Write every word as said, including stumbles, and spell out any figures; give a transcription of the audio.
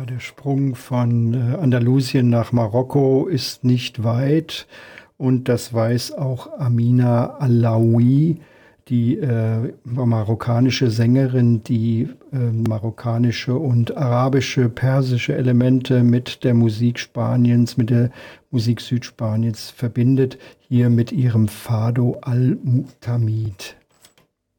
Ja, der Sprung von äh, Andalusien nach Marokko ist nicht weit und das weiß auch Amina Alaoui, die äh, marokkanische Sängerin, die äh, marokkanische und arabische, persische Elemente mit der Musik Spaniens, mit der Musik Südspaniens verbindet, hier mit ihrem Fado al-Mutamid.